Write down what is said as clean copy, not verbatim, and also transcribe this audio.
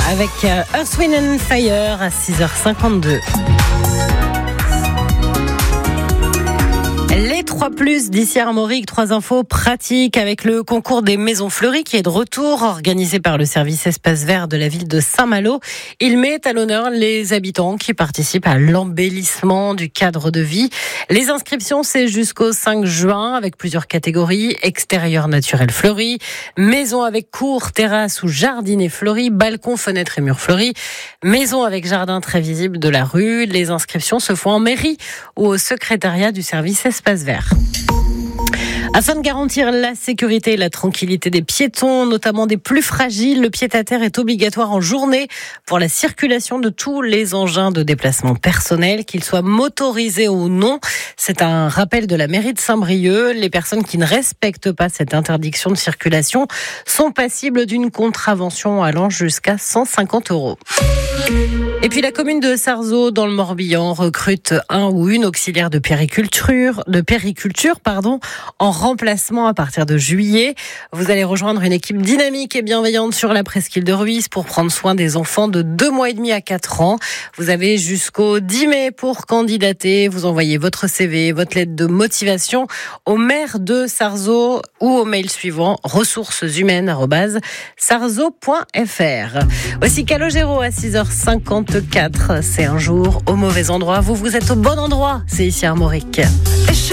avec Earth, Wind and Fire à 6h52. Les 3+ d'ici Armorique, 3 infos pratiques avec le concours des maisons fleuries qui est de retour, organisé par le service espace vert de la ville de Saint-Malo. Il met à l'honneur les habitants qui participent à l'embellissement du cadre de vie. Les inscriptions, c'est jusqu'au 5 juin avec plusieurs catégories: extérieur naturel fleuri, maison avec cour, terrasse ou jardinet fleuri, balcon, fenêtre et murs fleuris, maison avec jardin très visible de la rue. Les inscriptions se font en mairie ou au secrétariat du service espace vert. Afin de garantir la sécurité et la tranquillité des piétons, notamment des plus fragiles, le pied-à-terre est obligatoire en journée pour la circulation de tous les engins de déplacement personnel, qu'ils soient motorisés ou non. C'est un rappel de la mairie de Saint-Brieuc. Les personnes qui ne respectent pas cette interdiction de circulation sont passibles d'une contravention allant jusqu'à 150 €. Et puis la commune de Sarzeau, dans le Morbihan, recrute un ou une auxiliaire de périculture, en remplacement à partir de juillet. Vous allez rejoindre une équipe dynamique et bienveillante sur la presqu'île de Ruisse pour prendre soin des enfants de 2 mois et demi à 4 ans. Vous avez jusqu'au 10 mai pour candidater. Vous envoyez votre CV, votre lettre de motivation au maire de Sarzeau ou au mail suivant ressourceshumaines@sarzeau.fr. Voici Calogero à 6h54. C'est un jour au mauvais endroit. Vous êtes au bon endroit. C'est ici Armorique.